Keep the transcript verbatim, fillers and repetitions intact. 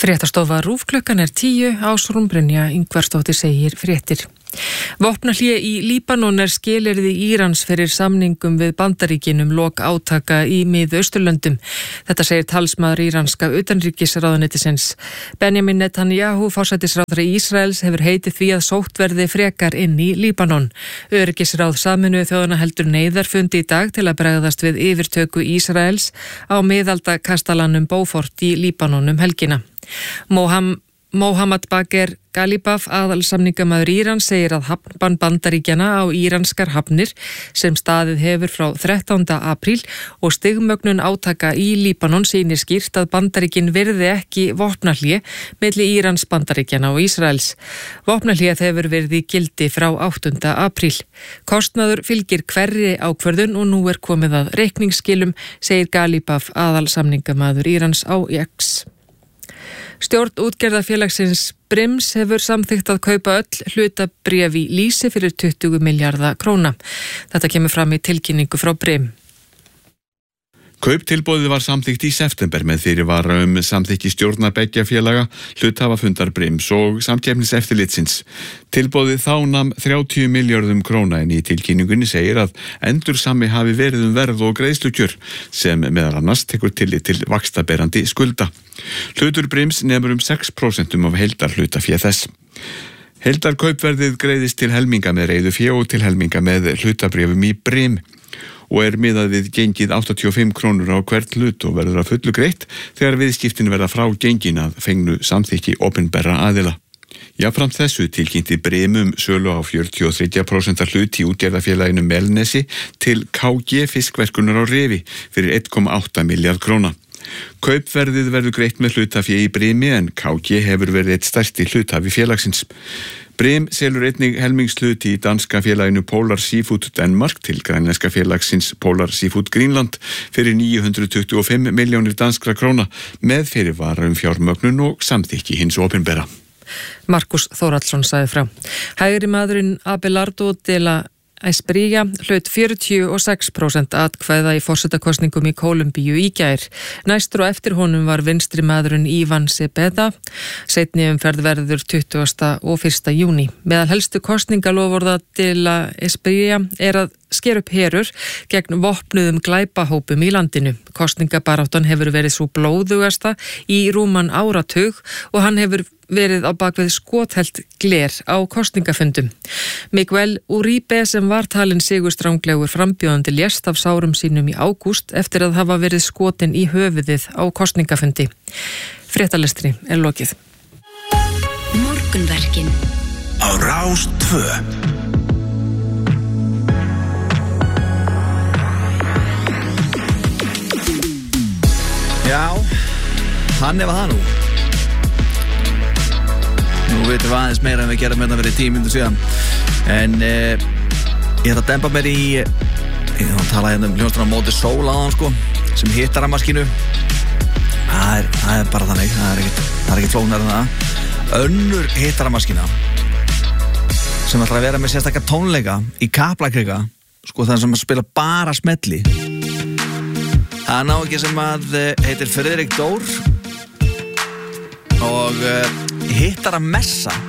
Fréttastofa RÚV klukkan er tíu, Ásrún Brynja Ingvarsdóttir segir fréttir. Vopnahlé í Líbanon er skilyrði Írans fyrir samningum við Bandaríkin um lok átaka í Mið-Austurlöndum. Þetta segir talsmaður íranska utanríkisráðuneytisins. Benjamin Netanyahu, forsætisráðherra Ísraels, hefur heitið því að sótt verði frekar inn í Líbanon. Öryggisráð Sameinuðu þjóðanna heldur neyðarfund í dag til að bregðast við yfirtöku Ísraels á miðaldakastalanum Beaufort í Líbanon um helgina. Moham Mohammad Bagher Ghalibaf, aðalsamningamaður Írans, segir að hafnbann Bandaríkjanna á íranskar hafnir sem staðið hefur frá þrettánda apríl og stigmögnun átaka í Líbanon sýnir skýrt að Bandaríkin virði ekki vopnahlé milli Írans, Bandaríkjanna og Ísraels. Vopnahléð hefur verið í gildi frá áttunda apríl. Kostnaður fylgir hverri ákvörðun og nú er komið að reikningsskilum, segir Ghalibaf, aðalsamningamaður Írans á X. Stjórn útgerðarfélagsins Brims hefur samþykkt að kaupa öll hlutabréf í Lýsi fyrir tuttugu milljarða króna. Þetta kemur fram í tilkynningu frá Brim. Kauptilboðið var samþykkt í september með fyrirvara um samþykki stjórnar beggja félaga, hluthafafundar Brims og samkeppniseftirlitsins. Tilboðið þá nam þrjátíu milljörðum króna en í tilkynningunni segir að endursami hafi verið um verð og greiðslukjör sem meðal annars tekur tillit til vaxtaberandi skulda. Hlutur Brims nemur um sex prósent af heildarhlutafé þess. Heildarkaupverðið greiðist til helminga með reiðufé og til helminga með hlutabréfum í Brim og er miðað við gengið áttatíu og fimm krónur á hvert hlut og verður að fullu greitt þegar viðskiptin verða frá gengin að fengnu samþykki opinberra aðila. Jafnframt þessu tilkynnti Brim um sölu á fjörutíu og þrjú prósent hlut í útgerðarfélaginu Melnesi til K G fiskverkunar á Rifi fyrir einn komma átta milljarð króna. Kaupverðið verður greitt með hlutafé í Brimi en K G hefur verið eitt stærsti hluthafi félagsins. Brim selur einnig helmingshlut í danska félaginu Polar Seafood Denmark til grænlenska félagsins Polar Seafood Greenland fyrir níu hundruð tuttugu og fimm milljónir danskra króna með fyrirvara um fjármögnun og samþykki hins opinbera. Markus Þórhallsson sagði frá. Hægri maðurinn Abelardo de la Espriella hlaut fjörutíu og sex prósent atkvæða í forsetakosningum í Kólumbíu í gær. Næstur og eftir honum var vinstri maðurinn Ivan Cepeda. Seinni umferð verður tuttugasta og fyrsta júní. Meðal helstu kosningaloforða de la Espriella er að sker upp herur gegn vopnuðum glæpahópum í landinu. Kosningabaráttan hefur verið svo blóðugasta í rúman áratug og hann hefur verið á bakvið skothelt gler á kosningafundum. Miguel Uribe sem var talinn sigurstranglegur frambjóðandi lést af sárum sínum í ágúst eftir að hafa verið skotin í höfuðið á kosningafundi. Fréttalestri er lokið. Morgunverkin á Rás tvö. Já, hann efa það nú. Nú veitum við aðeins meira en við gerum hérna fyrir tíu mínútur síðan. En eh, ég ætla að dempa mér í, ég ætla að tala hérna um hljónstuna Móti Sól á hann sko, sem hittar að maskinu. Það er, það er bara þannig, það er ekkert, það er ekkert flóknar en það. Önnur hittar að maskina, sem ætla að vera með sérstakka tónleika í Kaplakrika, sko þannig sem að spila bara smelli. Það er náungi sem að heitir Friðrik Dór og hittar að messa